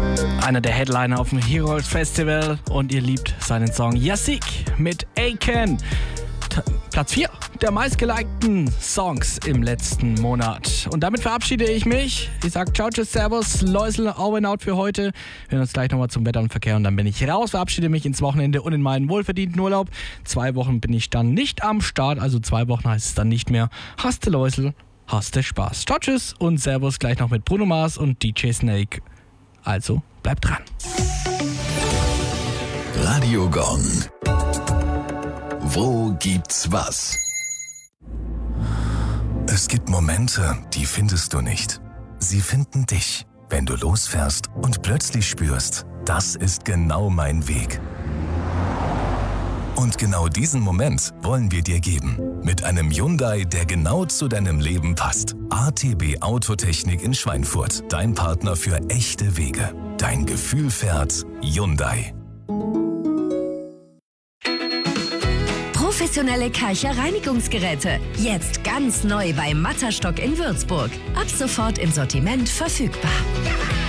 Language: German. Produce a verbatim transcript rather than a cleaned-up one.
Einer der Headliner auf dem Heroes Festival und ihr liebt seinen Song Yassik mit Aiken. T- Platz vier der meistgelikten Songs im letzten Monat. Und damit verabschiede ich mich. Ich sage ciao, tschüss, servus, Läusel, over and out für heute. Wir hören uns gleich nochmal zum Wetter und Verkehr und dann bin ich raus. Verabschiede mich ins Wochenende und in meinen wohlverdienten Urlaub. Zwei Wochen bin ich dann nicht am Start, also zwei Wochen heißt es dann nicht mehr. Hast du Läusel, hast du Spaß. Ciao, tschüss und servus, gleich noch mit Bruno Mars und D J Snake. Also, bleibt dran. Radio Gong. Wo gibt's was? Es gibt Momente, die findest du nicht. Sie finden dich, wenn du losfährst und plötzlich spürst, das ist genau mein Weg. Und genau diesen Moment wollen wir dir geben. Mit einem Hyundai, der genau zu deinem Leben passt. A T B Autotechnik in Schweinfurt. Dein Partner für echte Wege. Dein Gefühl fährt Hyundai. Professionelle Karcher-Reinigungsgeräte. Jetzt ganz neu bei Matterstock in Würzburg. Ab sofort im Sortiment verfügbar.